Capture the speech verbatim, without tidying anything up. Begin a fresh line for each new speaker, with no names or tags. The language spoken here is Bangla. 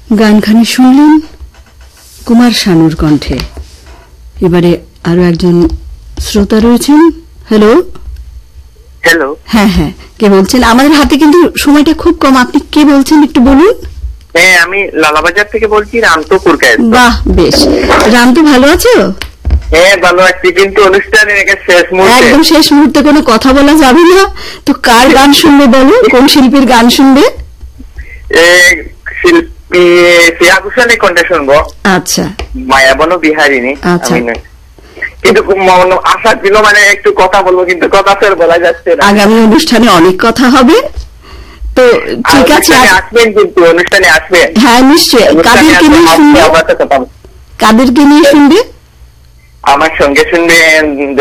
গানখানি শুনলেন কুমার শানুর কণ্ঠে। এবারে আরো একজন শ্রোতা রয়েছেন। হ্যালো
হ্যালো,
হ্যাঁ হ্যাঁ, কে বলছেন? আমাদের হাতে কিন্তু সময়টা খুব কম, আপনি কে বলছেন একটু বলুন।
হ্যাঁ আমি লালাবাজার থেকে বলছি, রামতো পুরকায়েত।
বাহ, বেশ। রামতু, ভালো আছো?
হ্যাঁ ভালো আছি, কিন্তু অনুষ্ঠানের একে শেষ মুহূর্তে
একদম শেষ মুহূর্তে কোনো কথা বলা যাবে না তো। কার গান শুনবে বলো, কোন শিল্পীর গান শুনবে?
এ, শিল্পী শ্রেয়া ঘোষালের কণ্ঠে শুনবো।
আচ্ছা
মায়াবন বিহারিনী।
আচ্ছা।
আমি নয়। কিন্তু খুব মন- আশা ছিল মানে একটু কথা বলবো, কিন্তু কথা ফের বলা যাচ্ছে না।
আগামী অনুষ্ঠানে অনেক কথা হবে তো,
আর
ঠিক আছে।
অনুষ্ঠানে
আজ-
আসবেন, কিন্তু অনুষ্ঠানে আসবেন।
হ্যাঁ নিশ্চয়।
অনুষ্ঠানে
কাদেরকে
আসবেন,
নিয়ে শুনবে?
আপনার সাথে কথা বলবো।
কাদেরকে নিয়ে শুনবে?
আমার সঙ্গে শুনবেন